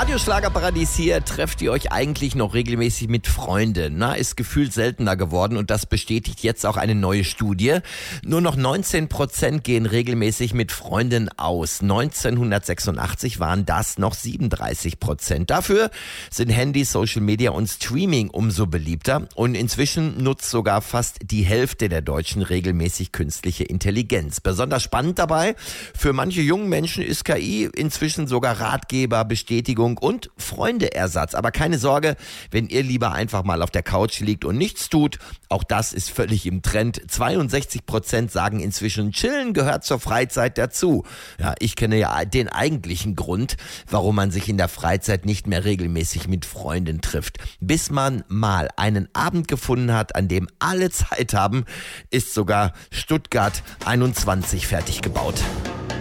Radio Schlagerparadies hier. Trefft ihr euch eigentlich noch regelmäßig mit Freunden? Na, ist gefühlt seltener geworden und das bestätigt jetzt auch eine neue Studie. Nur noch 19% gehen regelmäßig mit Freunden aus. 1986 waren das noch 37%. Dafür sind Handy, Social Media und Streaming umso beliebter und inzwischen nutzt sogar fast die Hälfte der Deutschen regelmäßig künstliche Intelligenz. Besonders spannend dabei, für manche jungen Menschen ist KI inzwischen sogar Ratgeber, Bestätigung und Freundeersatz. Aber keine Sorge, wenn ihr lieber einfach mal auf der Couch liegt und nichts tut, auch das ist völlig im Trend. 62% sagen inzwischen, Chillen gehört zur Freizeit dazu. Ja, ich kenne ja den eigentlichen Grund, warum man sich in der Freizeit nicht mehr regelmäßig mit Freunden trifft. Bis man mal einen Abend gefunden hat, an dem alle Zeit haben, ist sogar Stuttgart 21 fertig gebaut.